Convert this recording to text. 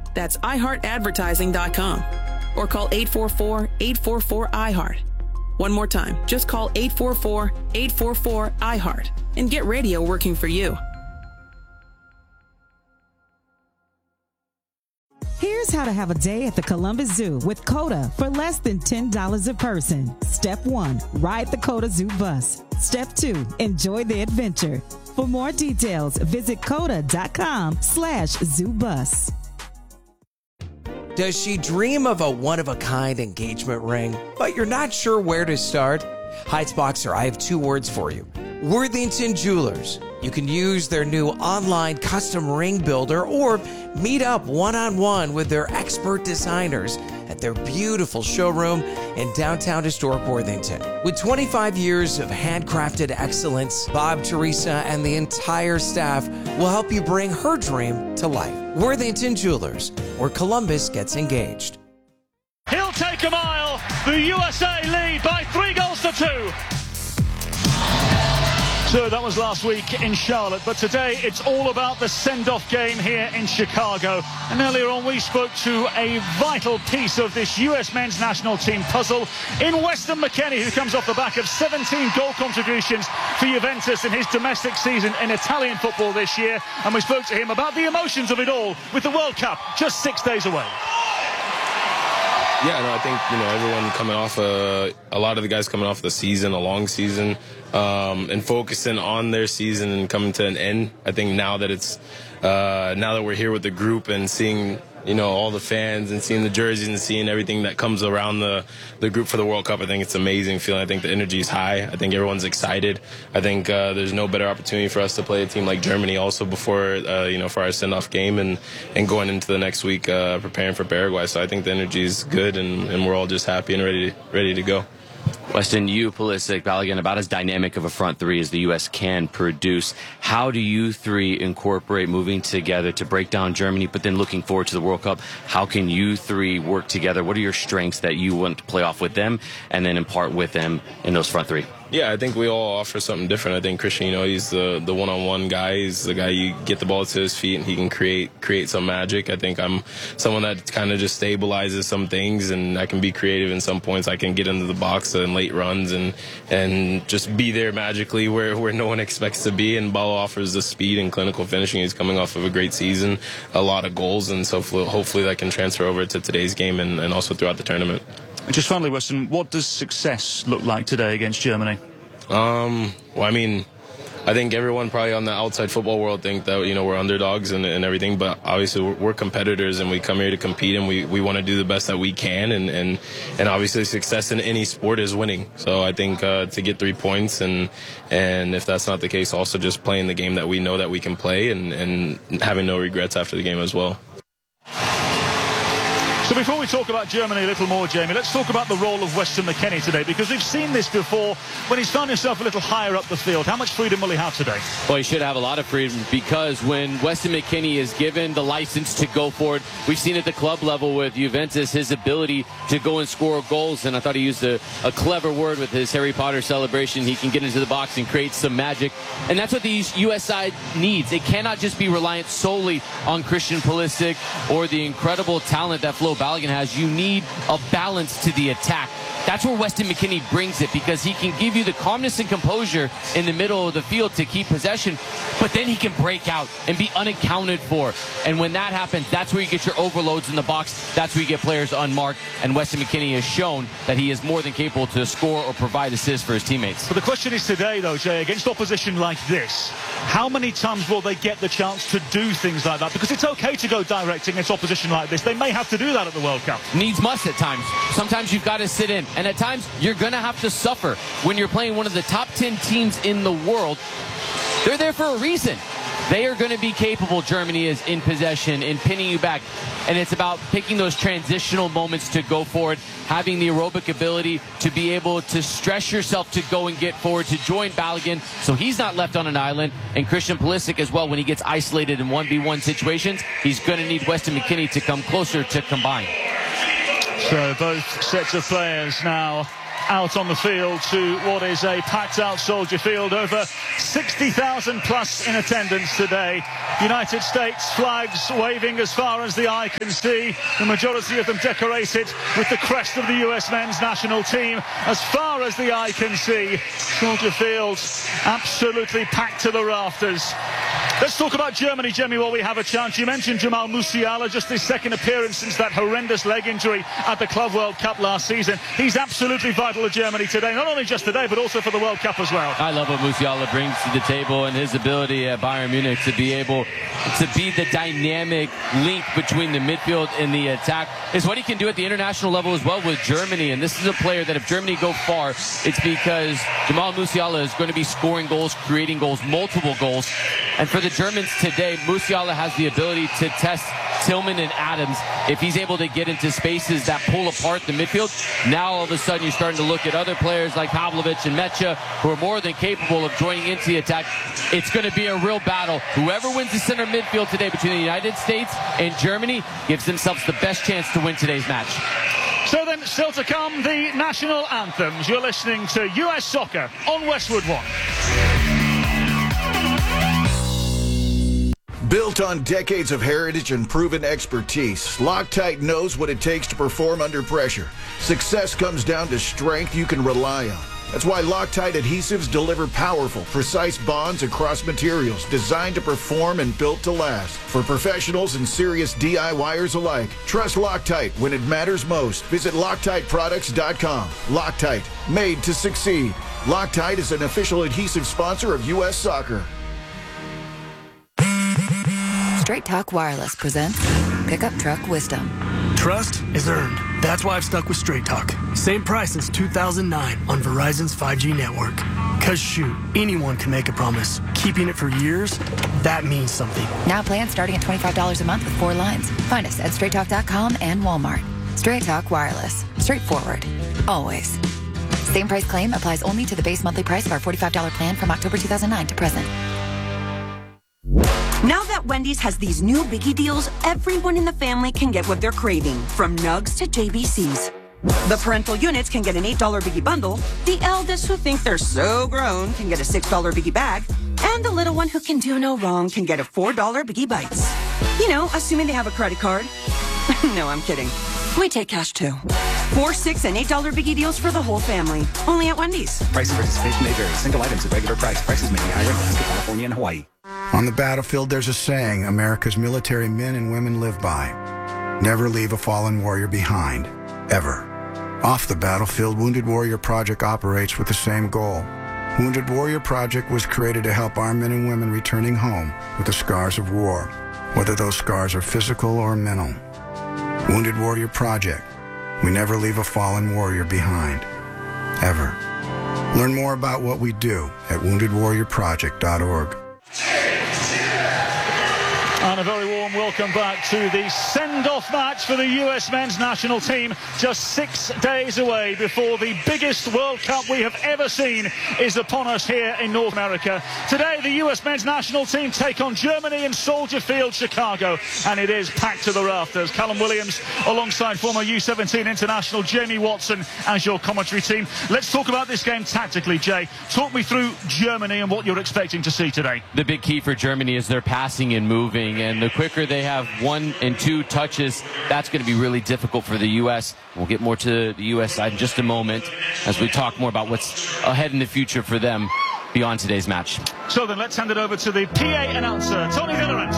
That's iHeartAdvertising.com. Or call 844-844-iHeart. One more time, just call 844-844-iHeart and get radio working for you. Here's how to have a day at the Columbus Zoo with COTA for less than $10 a person. Step 1, ride the COTA Zoo bus. Step 2, enjoy the adventure. For more details, visit COTA.com/ZooBus. Does she dream of a one-of-a-kind engagement ring, but you're not sure where to start? Heights Boxer, I have 2 words for you. Worthington Jewelers. You can use their new online custom ring builder or meet up one-on-one with their expert designers at their beautiful showroom in downtown historic Worthington. With 25 years of handcrafted excellence, Bob, Teresa, and the entire staff will help you bring her dream to life. Worthington Jewelers, where Columbus gets engaged. He'll take a mile. The USA lead by 3-2. So that was last week in Charlotte, but today it's all about the send-off game here in Chicago. And earlier on we spoke to a vital piece of this US men's national team puzzle in Weston McKennie, who comes off the back of 17 goal contributions for Juventus in his domestic season in Italian football this year. And we spoke to him about the emotions of it all with the World Cup just 6 days away. Yeah, no, I think, everyone coming off a lot of the guys coming off the season, a long season, and focusing on their season and coming to an end. I think now that now that we're here with the group and seeing, all the fans and seeing the jerseys and seeing everything that comes around the group for the World Cup, I think it's an amazing feeling. I think the energy is high. I think everyone's excited. I think there's no better opportunity for us to play a team like Germany also before, for our send-off game and going into the next week preparing for Paraguay. So I think the energy is good and we're all just happy and ready to go. Weston, you, Pulisic, Balogun, about as dynamic of a front three as the U.S. can produce. How do you three incorporate moving together to break down Germany, but then looking forward to the World Cup? How can you three work together? What are your strengths that you want to play off with them and then impart with them in those front three? Yeah, I think we all offer something different. I think Christian, he's the one-on-one guy. He's the guy you get the ball to his feet and he can create some magic. I think I'm someone that kind of just stabilizes some things and I can be creative in some points. I can get into the box in late runs and just be there magically where no one expects to be. And Balo offers the speed and clinical finishing. He's coming off of a great season, a lot of goals, and so hopefully that can transfer over to today's game and also throughout the tournament. Just finally, Weston, what does success look like today against Germany? I think everyone probably on the outside football world think that, we're underdogs and everything, but obviously we're competitors and we come here to compete and we want to do the best that we can and obviously success in any sport is winning. So I think to get 3 points and if that's not the case, also just playing the game that we know that we can play and having no regrets after the game as well. So before we talk about Germany a little more, Jamie, let's talk about the role of Weston McKennie today, because we've seen this before when he's found himself a little higher up the field. How much freedom will he have today? Well, he should have a lot of freedom, because when Weston McKennie is given the license to go for it, we've seen at the club level with Juventus his ability to go and score goals, and I thought he used a clever word with his Harry Potter celebration. He can get into the box and create some magic, and that's what the U.S. side needs. It cannot just be reliant solely on Christian Pulisic or the incredible talent that Flo Balogun has. You need a balance to the attack. That's where Weston McKennie brings it, because he can give you the calmness and composure in the middle of the field to keep possession, but then he can break out and be unaccounted for. And when that happens, that's where you get your overloads in the box. That's where you get players unmarked. And Weston McKennie has shown that he is more than capable to score or provide assists for his teammates. But the question is today, though, Jay, against opposition like this, how many times will they get the chance to do things like that? Because it's okay to go direct against opposition like this. They may have to do that at the World Cup. Needs must at times. Sometimes you've got to sit in. And at times, you're going to have to suffer when you're playing one of the top 10 teams in the world. They're there for a reason. They are going to be capable, Germany is, in possession, in pinning you back. And it's about picking those transitional moments to go forward, having the aerobic ability to be able to stress yourself to go and get forward, to join Balogun so he's not left on an island. And Christian Pulisic as well, when he gets isolated in 1v1 situations, he's going to need Weston McKennie to come closer to combine. So both sets of players now out on the field to what is a packed-out Soldier Field. Over 60,000 plus in attendance today. United States flags waving as far as the eye can see. The majority of them decorated with the crest of the US men's national team as far as the eye can see. Soldier Field absolutely packed to the rafters. Let's talk about Germany, Jemmy, while we have a chance. You mentioned Jamal Musiala, just his second appearance since that horrendous leg injury at the Club World Cup last season. He's absolutely vital to Germany today, not only just today, but also for the World Cup as well. I love what Musiala brings to the table and his ability at Bayern Munich to be able to be the dynamic link between the midfield and the attack. Is what he can do at the international level as well with Germany. And this is a player that if Germany go far, it's because Jamal Musiala is going to be scoring goals, creating goals, multiple goals. And for the Germans today, Musiala has the ability to test Tillman and Adams. If he's able to get into spaces that pull apart the midfield, now all of a sudden you're starting to look at other players like Pavlovic and Mecha who are more than capable of joining into the attack. It's going to be a real battle. Whoever wins the center midfield today between the United States and Germany gives themselves the best chance to win today's match. So then, still to come, the national anthems. You're listening to US Soccer on Westwood One. Built on decades of heritage and proven expertise, Loctite knows what it takes to perform under pressure. Success comes down to strength you can rely on. That's why Loctite adhesives deliver powerful, precise bonds across materials designed to perform and built to last. For professionals and serious DIYers alike, trust Loctite when it matters most. Visit LoctiteProducts.com. Loctite, made to succeed. Loctite is an official adhesive sponsor of U.S. Soccer. Straight Talk Wireless presents Pickup Truck Wisdom. Trust is earned. That's why I've stuck with Straight Talk. Same price since 2009 on Verizon's 5G network. Cause shoot, anyone can make a promise. Keeping it for years, that means something. Now plans starting at $25 a month with 4 lines. Find us at StraightTalk.com and Walmart. Straight Talk Wireless. Straightforward. Always. Same price claim applies only to the base monthly price of our $45 plan from October 2009 to present. Now that Wendy's has these new Biggie deals, everyone in the family can get what they're craving, from nugs to JBCs. The parental units can get an $8 Biggie bundle, the eldest who think they're so grown can get a $6 Biggie bag, and the little one who can do no wrong can get a $4 Biggie Bites. You know, assuming they have a credit card. No, I'm kidding. We take cash too. 4, 6, and $8 Biggie deals for the whole family. Only at Wendy's. Price and participation may vary. Single items at regular price. Prices may be higher in Alaska, California, and Hawaii. On the battlefield, there's a saying America's military men and women live by. Never leave a fallen warrior behind. Ever. Off the battlefield, Wounded Warrior Project operates with the same goal. Wounded Warrior Project was created to help our men and women returning home with the scars of war, whether those scars are physical or mental. Wounded Warrior Project. We never leave a fallen warrior behind. Ever. Learn more about what we do at woundedwarriorproject.org. And a very warm welcome back to the send-off match for the US men's national team. Just 6 days away before the biggest World Cup we have ever seen is upon us here in North America. Today, the US men's national team take on Germany in Soldier Field, Chicago. And it is packed to the rafters. Callum Williams alongside former U17 international Jamie Watson as your commentary team. Let's talk about this game tactically, Jay. Talk me through Germany and what you're expecting to see today. The big key for Germany is their passing and moving. And the quicker they have 1 and 2 touches, that's going to be really difficult for the U.S. We'll get more to the U.S. side in just a moment as we talk more about what's ahead in the future for them beyond today's match. So then let's hand it over to the PA announcer, Tony Hillerant.